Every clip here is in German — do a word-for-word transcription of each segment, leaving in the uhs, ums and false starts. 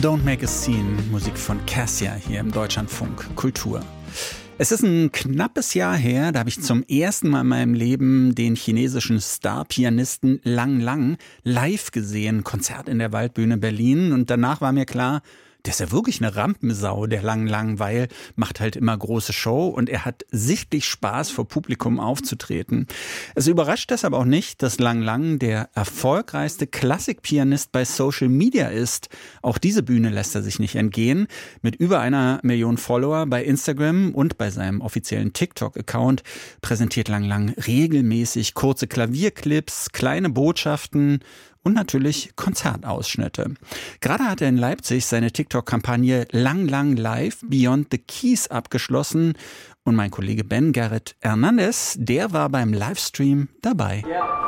Don't Make a Scene, Musik von Cassia hier im Deutschlandfunk Kultur. Es ist ein knappes Jahr her, da habe ich zum ersten Mal in meinem Leben den chinesischen Star-Pianisten Lang Lang live gesehen, Konzert in der Waldbühne Berlin, und danach war mir klar, der ist ja wirklich eine Rampensau, der Lang Lang, weil macht halt immer große Show und er hat sichtlich Spaß, vor Publikum aufzutreten. Es überrascht deshalb auch nicht, dass Lang Lang der erfolgreichste Klassikpianist bei Social Media ist. Auch diese Bühne lässt er sich nicht entgehen. Mit über einer Million Follower bei Instagram und bei seinem offiziellen TikTok-Account präsentiert Lang Lang regelmäßig kurze Klavierclips, kleine Botschaften und natürlich Konzertausschnitte. Gerade hat er in Leipzig seine TikTok-Kampagne Lang Lang Live Beyond the Keys abgeschlossen. Und mein Kollege Ben Garrett Hernandez, der war beim Livestream dabei.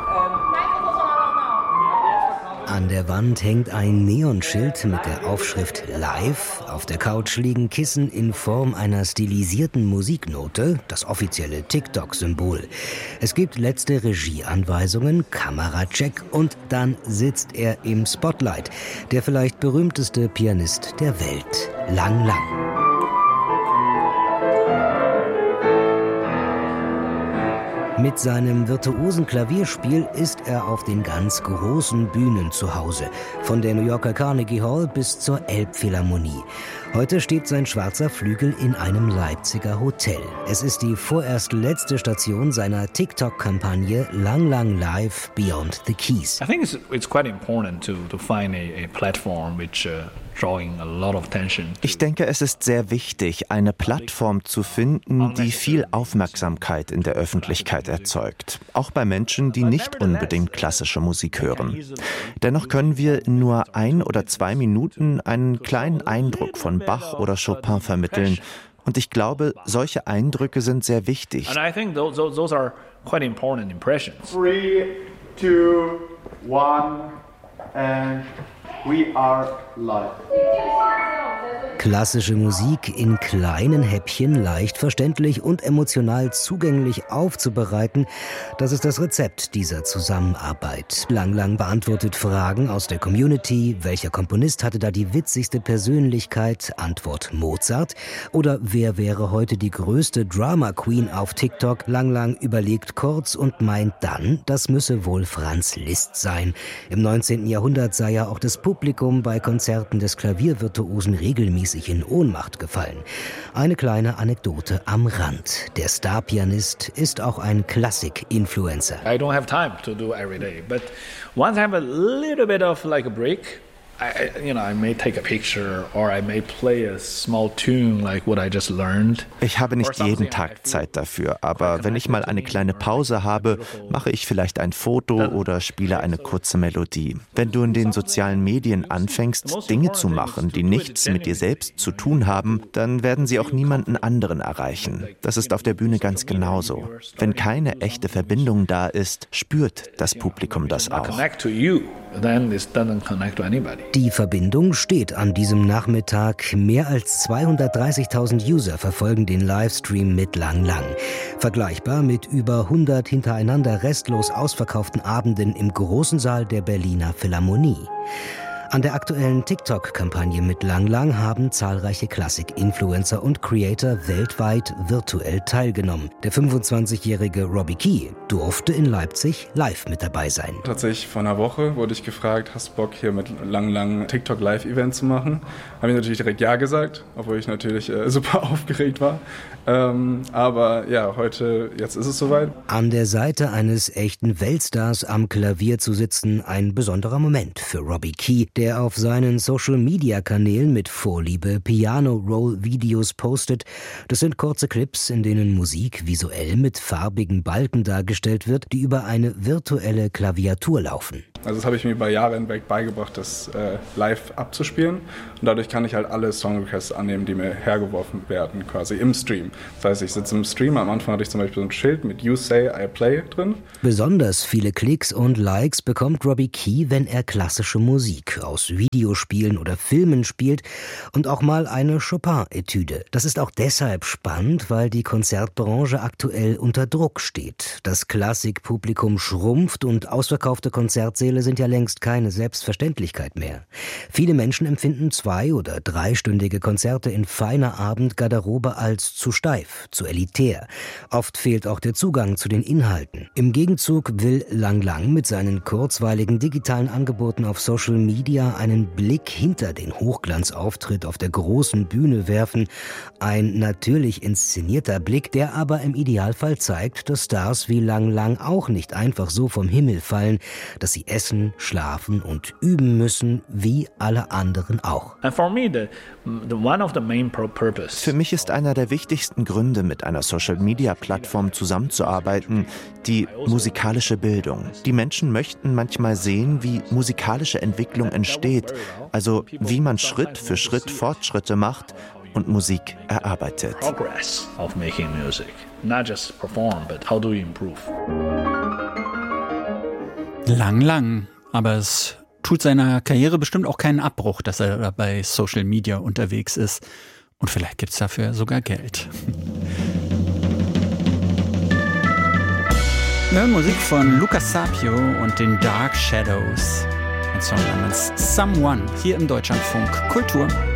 An der Wand hängt ein Neonschild mit der Aufschrift Live. Auf der Couch liegen Kissen in Form einer stilisierten Musiknote, das offizielle TikTok-Symbol. Es gibt letzte Regieanweisungen, Kameracheck und dann sitzt er im Spotlight. Der vielleicht berühmteste Pianist der Welt, Lang Lang. Mit seinem virtuosen Klavierspiel ist er auf den ganz großen Bühnen zu Hause, von der New Yorker Carnegie Hall bis zur Elbphilharmonie. Heute steht sein schwarzer Flügel in einem Leipziger Hotel. Es ist die vorerst letzte Station seiner TikTok-Kampagne Lang Lang Live Beyond the Keys. I think it's it's quite important to to find a, a platform which uh Ich denke, es ist sehr wichtig, eine Plattform zu finden, die viel Aufmerksamkeit in der Öffentlichkeit erzeugt. Auch bei Menschen, die nicht unbedingt klassische Musik hören. Dennoch können wir in nur ein oder zwei Minuten einen kleinen Eindruck von Bach oder Chopin vermitteln. Und ich glaube, solche Eindrücke sind sehr wichtig. And I think those, those are quite important impressions. Three, two, one, and we are live. Klassische Musik in kleinen Häppchen leicht verständlich und emotional zugänglich aufzubereiten, das ist das Rezept dieser Zusammenarbeit. Lang Lang beantwortet Fragen aus der Community. Welcher Komponist hatte da die witzigste Persönlichkeit? Antwort Mozart. Oder wer wäre heute die größte Drama Queen auf TikTok? Lang Lang überlegt kurz und meint dann, das müsse wohl Franz Liszt sein. Im neunzehnten Jahrhundert sei ja auch das Publikum bei Konzerten des Klaviervirtuosen regelmäßig in Ohnmacht gefallen. Eine kleine Anekdote am Rand. Der Star-Pianist ist auch ein Klassik-Influencer. I don't have time to do every day, but once I have a little bit of like a break, I, you know, I may take a picture or I may play a small tune like what I just learned. Ich habe nicht jeden Tag Zeit dafür, aber wenn ich mal eine kleine Pause habe, mache ich vielleicht ein Foto oder spiele eine kurze Melodie. Wenn du in den sozialen Medien anfängst, Dinge zu machen, die nichts mit dir selbst zu tun haben, dann werden sie auch niemanden anderen erreichen. Das ist auf der Bühne ganz genauso. Wenn keine echte Verbindung da ist, spürt das Publikum das auch. Die Verbindung steht an diesem Nachmittag. Mehr als zweihundertdreißigtausend User verfolgen den Livestream mit Lang Lang. Vergleichbar mit über hundert hintereinander restlos ausverkauften Abenden im großen Saal der Berliner Philharmonie. An der aktuellen TikTok-Kampagne mit Lang Lang haben zahlreiche Klassik-Influencer und Creator weltweit virtuell teilgenommen. Der fünfundzwanzigjährige Robbie Key durfte in Leipzig live mit dabei sein. Tatsächlich vor einer Woche wurde ich gefragt, hast du Bock hier mit Lang Lang TikTok-Live-Event zu machen? Habe ich natürlich direkt ja gesagt, obwohl ich natürlich äh, super aufgeregt war. Ähm, aber ja, heute, jetzt ist es soweit. An der Seite eines echten Weltstars am Klavier zu sitzen, ein besonderer Moment für Robbie Key, der auf seinen Social-Media-Kanälen mit Vorliebe Piano-Roll-Videos postet. Das sind kurze Clips, in denen Musik visuell mit farbigen Balken dargestellt wird, die über eine virtuelle Klaviatur laufen. Also das habe ich mir über Jahre hinweg beigebracht, das äh, live abzuspielen. Und dadurch kann ich halt alle Songrequests annehmen, die mir hergeworfen werden, quasi im Stream. Das heißt, ich sitze im Stream, am Anfang hatte ich zum Beispiel so ein Schild mit You Say, I Play drin. Besonders viele Klicks und Likes bekommt Robbie Key, wenn er klassische Musik aus Videospielen oder Filmen spielt und auch mal eine Chopin-Etüde. Das ist auch deshalb spannend, weil die Konzertbranche aktuell unter Druck steht. Das Klassikpublikum schrumpft und ausverkaufte Konzertsäle sind ja längst keine Selbstverständlichkeit mehr. Viele Menschen empfinden zwei- oder dreistündige Konzerte in feiner Abendgarderobe als zu steif, zu elitär. Oft fehlt auch der Zugang zu den Inhalten. Im Gegenzug will Lang Lang mit seinen kurzweiligen digitalen Angeboten auf Social Media einen Blick hinter den Hochglanzauftritt auf der großen Bühne werfen. Ein natürlich inszenierter Blick, der aber im Idealfall zeigt, dass Stars wie Lang Lang auch nicht einfach so vom Himmel fallen, dass sie essen, schlafen und üben müssen, wie alle anderen auch. Für mich ist einer der wichtigsten Gründe, mit einer Social-Media-Plattform zusammenzuarbeiten, die musikalische Bildung. Die Menschen möchten manchmal sehen, wie musikalische Entwicklung entsteht, also wie man Schritt für Schritt Fortschritte macht und Musik erarbeitet. Lang Lang, aber es tut seiner Karriere bestimmt auch keinen Abbruch, dass er da bei Social Media unterwegs ist. Und vielleicht gibt es dafür sogar Geld. Wir hören Musik von Lukas Sapio und den Dark Shadows. Ein Song namens Someone hier im Deutschlandfunk Kultur.